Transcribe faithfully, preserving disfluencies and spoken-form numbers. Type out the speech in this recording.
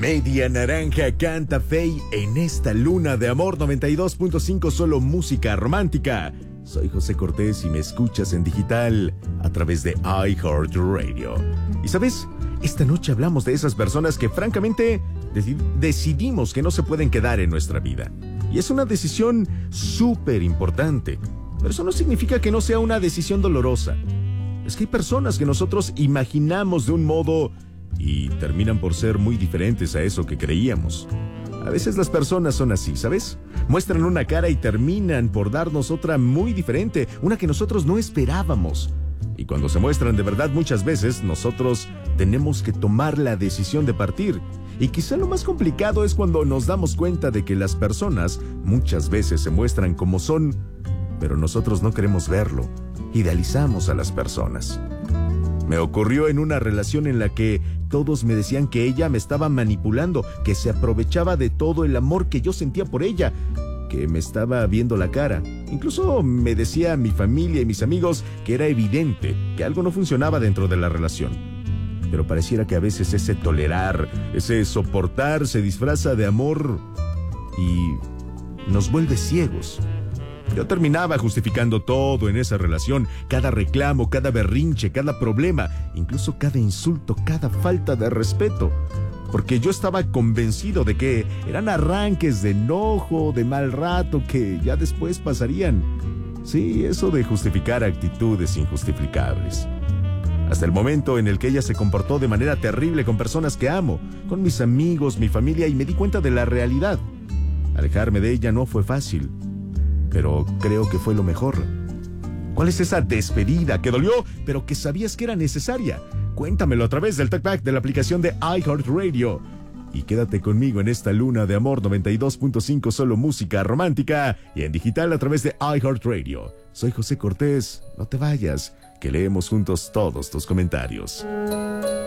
Media Naranja canta Fey en esta luna de amor. Noventa y dos punto cinco, solo música romántica. Soy José Cortés y me escuchas en digital a través de iHeartRadio. Y sabes, esta noche hablamos de esas personas que francamente deci- decidimos que no se pueden quedar en nuestra vida. Y es una decisión súper importante. Pero eso no significa que no sea una decisión dolorosa. Es que hay personas que nosotros imaginamos de un modo y terminan por ser muy diferentes a eso que creíamos. A veces las personas son así, ¿sabes? Muestran una cara y terminan por darnos otra muy diferente, una que nosotros no esperábamos. Y cuando se muestran de verdad muchas veces, nosotros tenemos que tomar la decisión de partir. Y quizá lo más complicado es cuando nos damos cuenta de que las personas muchas veces se muestran como son, pero nosotros no queremos verlo. Idealizamos a las personas. Me ocurrió en una relación en la que todos me decían que ella me estaba manipulando, que se aprovechaba de todo el amor que yo sentía por ella, que me estaba viendo la cara. Incluso me decía mi familia y mis amigos que era evidente que algo no funcionaba dentro de la relación. Pero pareciera que a veces ese tolerar, ese soportar se disfraza de amor y nos vuelve ciegos. Yo terminaba justificando todo en esa relación, cada reclamo, cada berrinche, cada problema, incluso cada insulto, cada falta de respeto, porque yo estaba convencido de que eran arranques de enojo, de mal rato, que ya después pasarían. Sí, eso de justificar actitudes injustificables. Hasta el momento en el que ella se comportó de manera terrible con personas que amo, con mis amigos, mi familia, y me di cuenta de la realidad. Alejarme de ella no fue fácil, pero creo que fue lo mejor. ¿Cuál es esa despedida que dolió, pero que sabías que era necesaria? Cuéntamelo a través del TalkBack de la aplicación de iHeartRadio. Y quédate conmigo en esta luna de amor. Noventa y dos punto cinco, solo música romántica y en digital a través de iHeartRadio. Soy José Cortés, no te vayas, que leemos juntos todos tus comentarios.